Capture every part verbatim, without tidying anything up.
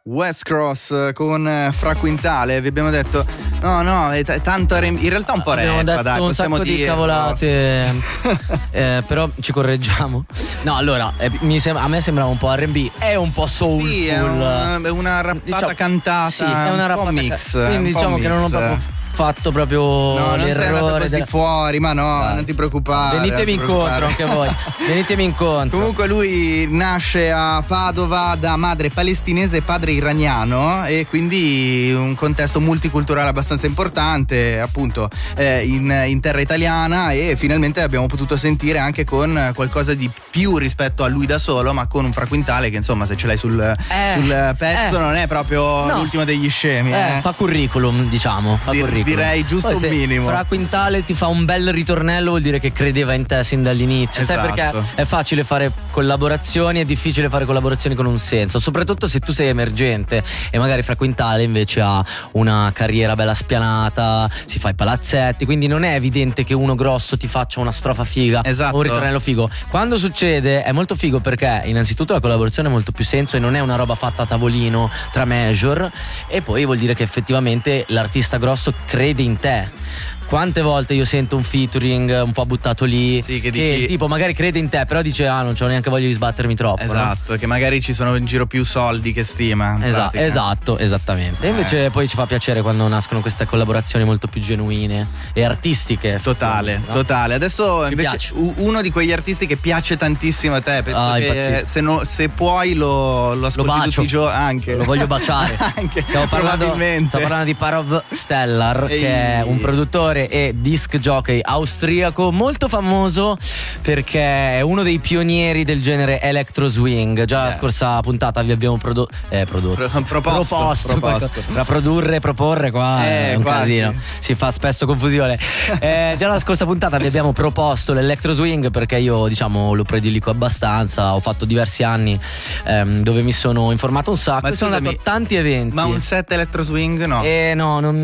West Cross con Fra Quintale. Vi abbiamo detto no no è t- tanto R and B, in realtà un po' rap, abbiamo detto dai, un possiamo sacco dire, di cavolate. no? eh, però ci correggiamo. No, allora eh, mi sem- a me sembrava un po' R and B, è un po' soulful. Sì, è una, è una rappata diciamo, cantata. Sì, è una rappata un po' mix, ca- quindi diciamo che non ho proprio fatto proprio no, non sei andato l'errore così della... fuori, ma no, Dai. non ti preoccupare. Venitemi non ti incontro preoccupare. anche voi. Venitemi incontro. Comunque lui nasce a Padova da madre palestinese e padre iraniano, e quindi un contesto multiculturale abbastanza importante, appunto eh, in, in terra italiana, e finalmente abbiamo potuto sentire anche con qualcosa di più rispetto a lui da solo, ma con un Fra Quintale che insomma, se ce l'hai sul, Eh, sul pezzo eh. non è proprio No. l'ultimo degli scemi. Eh, eh. fa curriculum, diciamo. Fa Dir- curriculum. direi giusto Poi un se minimo. Fra Quintale ti fa un bel ritornello, vuol dire che credeva in te sin dall'inizio. Esatto. Sai perché è facile fare collaborazioni, è difficile fare collaborazioni con un senso, soprattutto se tu sei emergente, e magari Fra Quintale invece ha una carriera bella spianata, si fa i palazzetti, quindi non è evidente che uno grosso ti faccia una strofa figa, Esatto. o un ritornello figo. Quando succede è molto figo, perché innanzitutto la collaborazione ha molto più senso e non è una roba fatta a tavolino tra major, e poi vuol dire che effettivamente l'artista grosso crede in te. Quante volte io sento un featuring un po' buttato lì, Sì, che che dici- il tipo magari crede in te, però dice ah, non c'ho neanche voglia di sbattermi troppo, no? Esatto, che magari ci sono in giro più soldi che stima. in Esatto, pratica. esatto, esattamente. E invece poi ci fa piacere quando nascono queste collaborazioni molto più genuine e artistiche. Totale, no? totale. Adesso Ci invece piace. u- uno di quegli artisti che piace tantissimo a te. Penso Ah, che impazzisco. se, no- se puoi lo, lo ascolti bacio. tutti i giorni anche. Lo voglio baciare. Anche, Stiamo parlando, probabilmente. stiamo parlando di Parov Stellar, Ehi. che è un produttore e disc jockey austriaco molto famoso perché è uno dei pionieri del genere electro swing. Già la Eh. scorsa puntata vi abbiamo prodotto eh, prodotto Pro- proposto, proposto, proposto. qualcosa. Da produrre e proporre qua Eh, è un quasi. casino, si fa spesso confusione. Eh, già la scorsa puntata vi abbiamo proposto l'electro swing perché io diciamo lo predilico abbastanza, ho fatto diversi anni ehm, dove mi sono informato un sacco, Ma e sono scusami, andato a tanti eventi. Ma un set electro swing no? Eh no, non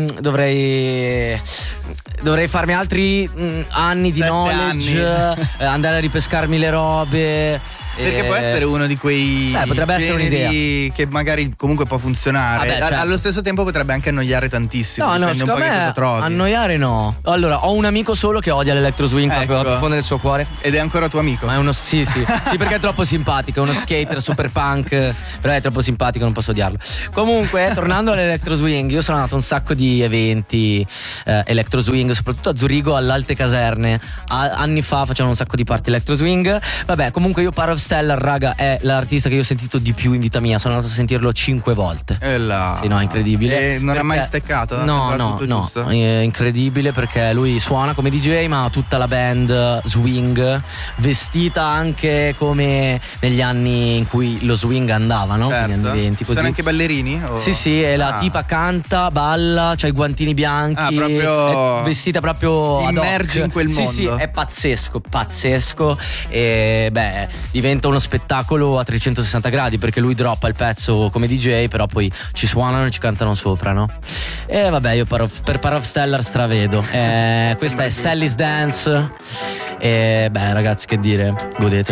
dovrei dovrei farmi altri mh, anni di Sette knowledge, anni. eh, andare a ripescarmi le robe. Perché eh, può essere uno di quei Beh, potrebbe essere generi che magari comunque può funzionare. Vabbè, A- certo. Allo stesso tempo potrebbe anche annoiare tantissimo. No, no, dipende un po' secondo che cosa me trovi. annoiare no. Allora, ho un amico solo che odia l'electro swing proprio Ecco. dal profondo del suo cuore. Ed è ancora tuo amico. Ma è uno sì, sì. Sì, perché è troppo simpatico, è uno skater super punk, però è troppo simpatico, non posso odiarlo. Comunque, tornando all'electro swing, io sono andato a un sacco di eventi eh, electro swing, soprattutto a Zurigo all'Alte Caserne. A- anni fa facevano un sacco di party electro swing. Vabbè, comunque io Parov Stellar, raga, è l'artista che io ho sentito di più in vita mia. Sono andato a sentirlo cinque volte. E là. Sì, no, incredibile. E non ha mai Perché- steccato? No, Va no, tutto no. giusto? È incredibile perché lui suona come D J, ma ha tutta la band swing, vestita anche come negli anni in cui lo swing andava, no? Certo. Negli anni venti, Ci così. sono anche ballerini? O- Sì, sì, e la Ah. tipa canta, balla, c'ha i guantini bianchi, Ah, proprio è vestita proprio ad hoc. immergi in quel Sì, mondo. sì, è pazzesco, pazzesco. E beh, diventa uno spettacolo a trecentosessanta gradi perché lui droppa il pezzo come D J, però poi ci suonano e ci cantano sopra, no? E vabbè, io Parov- per Parov Stellar stravedo. Eh, questa è Sally's Dance. E beh, ragazzi, che dire, godete.